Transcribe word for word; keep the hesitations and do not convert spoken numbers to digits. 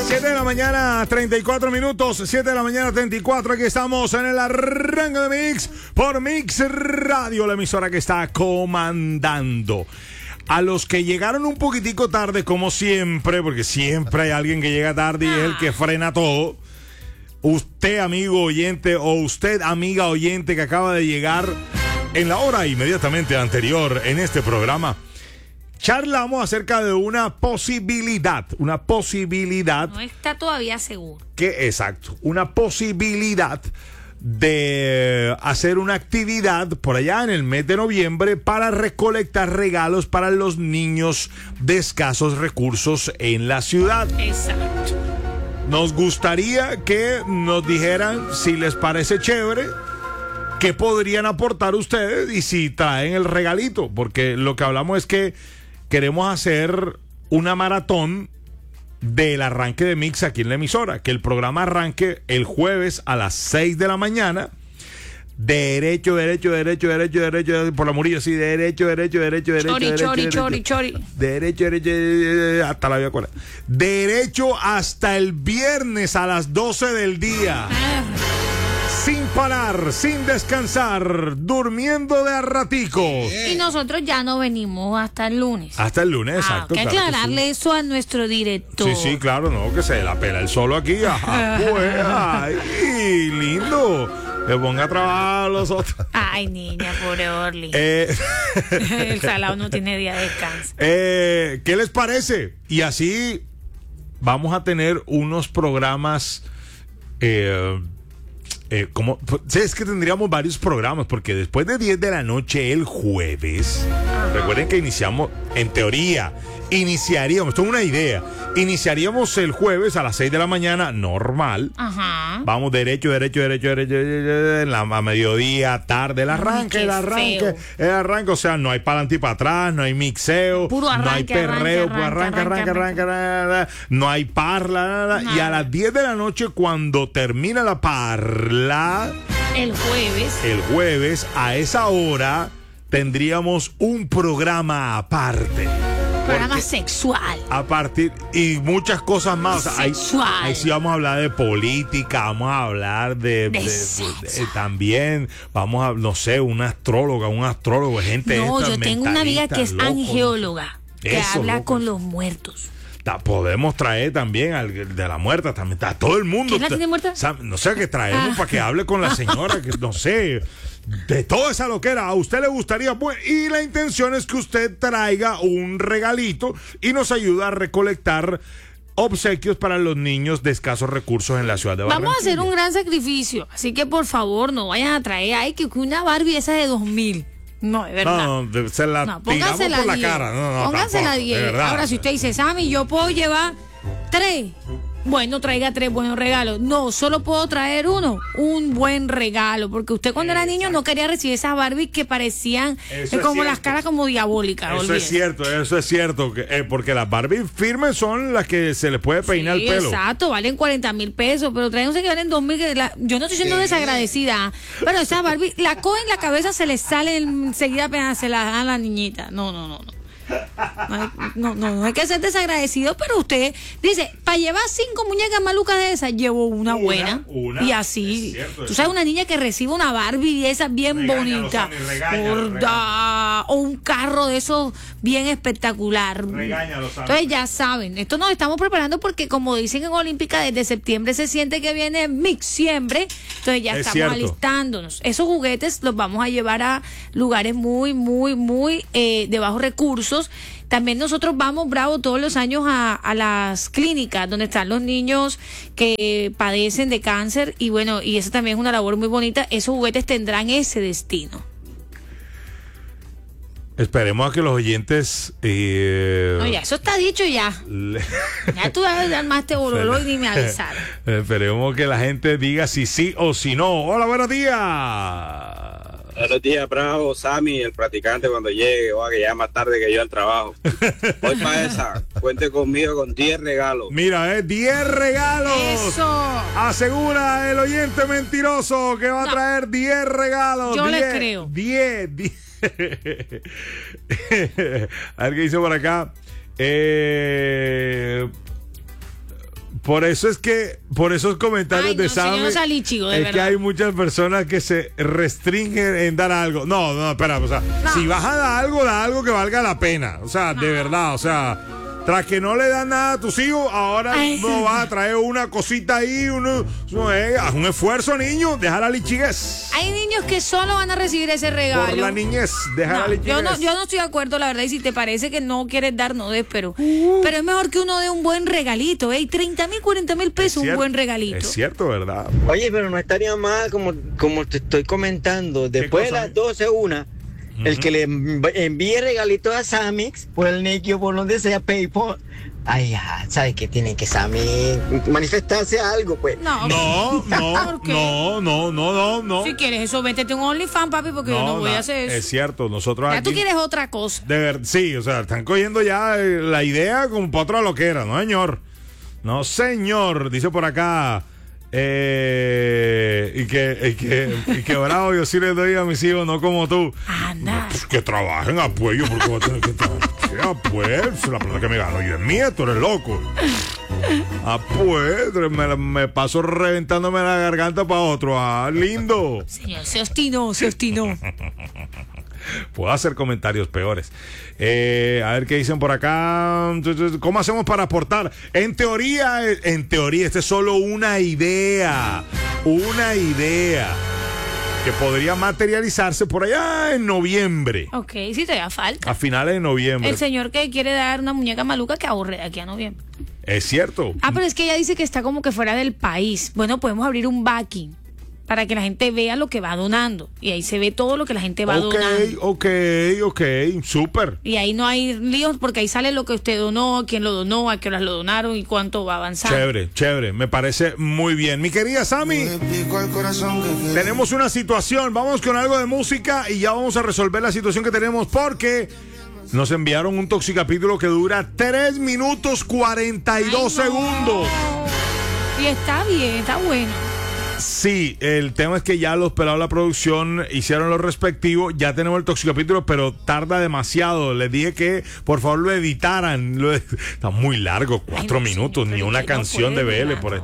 siete de la mañana, treinta y cuatro minutos. siete de la mañana, treinta y cuatro. Aquí estamos en el arranque de Mix por Mix Radio, la emisora que está comandando. A los que llegaron un poquitico tarde, como siempre, porque siempre hay alguien que llega tarde y es el que frena todo. Usted, amigo oyente, o usted, amiga oyente, que acaba de llegar en la hora inmediatamente anterior en este programa, charlamos acerca de una posibilidad, una posibilidad. No está todavía seguro. Que, exacto, una posibilidad de hacer una actividad por allá en el mes de noviembre para recolectar regalos para los niños de escasos recursos en la ciudad. Exacto. Nos gustaría que nos dijeran si les parece chévere, qué podrían aportar ustedes y si traen el regalito, porque lo que hablamos es que queremos hacer una maratón del arranque de Mix aquí en la emisora, que el programa arranque el jueves a las seis de la mañana, derecho, derecho, derecho, derecho, derecho, por la Murillo, así, derecho, derecho, derecho, derecho, Chori, derecho, chori, derecho, chori, chori. derecho, derecho, derecho, hasta la vía cola, derecho hasta el viernes a las doce del día. Ah. Sin parar, sin descansar, durmiendo de a raticos. Y nosotros ya no venimos hasta el lunes. Hasta el lunes, Ah, exacto. hay que claro aclararle que sí. eso a nuestro director. Sí, sí, claro, no, que se la pela el solo aquí. Ajá, pues, ay, lindo. Que ponga a trabajar a los otros. Ay, niña, pobre Orly. Eh, El salado no tiene día de descanso. eh, ¿Qué les parece? Y así vamos a tener unos programas. Eh, Eh, como, sí, es que tendríamos varios programas, porque después de diez de la noche el jueves, ajá, recuerden que iniciamos, en teoría, iniciaríamos, esto es una idea, iniciaríamos el jueves a las seis de la mañana, normal, ajá, vamos derecho, derecho, derecho, derecho, derecho, en la, a mediodía, tarde, el arranque, Ay, el arranque, feo. el arranque, o sea, no hay para adelante y para atrás, no hay mixeo, puro arranque, no hay perreo, arranque, puro arranque, arranque, arranque, arranque, arranque, no hay parla, nada, nada. Y a las diez de la noche, cuando termina la parla, el jueves, el jueves, a esa hora, tendríamos un programa aparte. programa Porque sexual. A partir, y muchas cosas más. O sea, ahí, Sexual. ahí sí vamos a hablar de política, vamos a hablar de, De de- de- sexo. de- también, vamos a, no sé, una astróloga, un astrólogo, gente No, esta yo tengo una amiga que es mentalista, loco, angeóloga, que Eso, habla loco. con los muertos. Ta- Podemos traer también al de la muerta, también está todo el mundo. ¿Quién la tiene muerta? Sa- No sé, que traemos Ah. para que hable con la señora, que no sé, de toda esa loquera. A usted le gustaría, pues, y la intención es que usted traiga un regalito y nos ayude a recolectar obsequios para los niños de escasos recursos en la ciudad de Barranquilla. Vamos a hacer un gran sacrificio, así que por favor no vayan a traer, ay, que una Barbie esa de dos mil. No, es verdad. No, no, se la No, tiramos pónganse por la diez. cara. No, no, Pónganse la tampoco, de diez. verdad. Ahora, si usted dice, Sammy, yo puedo llevar tres. Bueno, traiga tres buenos regalos. No, solo puedo traer uno. Un buen regalo. Porque usted cuando era niño no quería recibir esas Barbies que parecían Eso eh, es como las cierto. caras como diabólicas. Eso olvídese. es cierto, eso es cierto, que, eh, porque las Barbie firmes son las que se les puede peinar Sí, el pelo. exacto, valen cuarenta mil pesos, pero traen un que valen dos mil. Que la- yo no estoy siendo desagradecida, pero esa Barbie, la coge en la cabeza, se le sale enseguida apenas se la dan a la niñita. No, no, no, no. No hay, no, no, no hay que ser desagradecido, pero usted dice, para llevar cinco muñecas malucas de esas, llevo una, Una, buena. una. Y así, Es cierto, tú es sabes, una niña que recibe una Barbie de esas bien Regáñalo, bonita, Sammy, regáñalo, gorda, o un carro de esos bien espectacular. Regáñalo, Sammy. Entonces ya saben, esto nos estamos preparando porque como dicen en Olímpica, desde septiembre se siente que viene Mixiembre, entonces ya Es estamos cierto. alistándonos. Esos juguetes los vamos a llevar a lugares muy, muy, muy eh, de bajos recursos. También nosotros vamos, Bravo, todos los años a, a las clínicas donde están los niños que padecen de cáncer y bueno, y eso también es una labor muy bonita. Esos juguetes tendrán ese destino. Esperemos a que los oyentes eh, No, ya, eso está dicho ya. le- Ya tú armaste bololo y ni me avisaron. esperemos que la gente diga si sí o si no. Hola, buenos días. Buenos días, Bravo, Sammy, el practicante cuando llegue, o que ya más tarde que yo al trabajo. Voy para esa, cuente conmigo con diez regalos. Mira, eh, diez regalos. Eso. Asegura el oyente mentiroso que va a No. traer diez regalos. Yo le diez, creo. diez, diez. A ver qué dice por acá. Eh, Por eso es que, por esos comentarios Ay, no, de señor Sammy, Salichigo, de es verdad. que hay muchas personas que se restringen en dar algo. No, no, espera, o sea, No. si vas a dar algo, da algo que valga la pena. O sea, de verdad, o sea, tras que no le dan nada a tus hijos, ahora Ay. no vas a traer una cosita ahí, uno, no, eh, haz un esfuerzo, niño, deja la lichiguez. Hay niños que solo van a recibir ese regalo. Por la niñez, deja No, la lichiguez. yo no, yo no estoy de acuerdo, la verdad, y si te parece que no quieres dar, no des, pero, pero es mejor que uno dé un buen regalito, ¿eh? treinta mil, cuarenta mil pesos, un Cierto, buen regalito. Es cierto, ¿verdad? Oye, pero no estaría mal, como, como te estoy comentando, después de cosa, las doce, una, el que le env- envíe regalitos a Samix, por el Nicky o por donde sea, PayPal. Ay, ya, ¿sabes qué? Tiene que Sammy manifestarse algo, pues. No, No, no, ¿Por qué? no, no, no, no, no. si quieres eso, vétete un OnlyFans, papi, porque yo no voy na- a hacer eso. Es cierto, nosotros Ya tú aquí- quieres otra cosa. De verdad, sí, o sea, están cogiendo ya eh, la idea como para otra loquera, ¿no, señor? No, señor, dice por acá. Eh, y que, y que, y que bravo, yo sí les doy a mis hijos, no como tú. Anda. Pues que trabajen, apoyo, porque voy a tener que trabajar. ¿Qué, pues? La plata que me gano yo es mía, tú eres loco. Ah, pues, me, me paso reventándome la garganta para otro. Ah, lindo. Señor, se obstinó, se obstinó. Puedo hacer comentarios peores. Eh, a ver qué dicen por acá. ¿Cómo hacemos para aportar? En teoría, en teoría, esta es solo una idea. Una idea que podría materializarse por allá en noviembre. Ok, sí te da falta. A finales de noviembre. El señor que quiere dar una muñeca maluca que aburre de aquí a noviembre. Es cierto. Ah, pero es que ella dice que está como que fuera del país. Bueno, podemos abrir un backing para que la gente vea lo que va donando. Y ahí se ve todo lo que la gente va Ok, donando. ok, ok. Súper. Y ahí no hay líos porque ahí sale lo que usted donó, quién lo donó, a qué horas lo donaron y cuánto va a avanzar. Chévere, chévere. Me parece muy bien. Mi querida Sammy, tenemos una situación. Vamos con algo de música y ya vamos a resolver la situación que tenemos porque nos enviaron un toxicapítulo que dura tres minutos cuarenta y dos Ay, no. segundos. Y está bien, está bueno. Sí, el tema es que ya los pelados de la producción hicieron lo respectivo, ya tenemos el toxicapítulo, pero tarda demasiado. Les dije que por favor lo editaran. Lo- Está muy largo, cuatro Ay, no, minutos, señor, ni pero una es que no canción puede de B L durar. por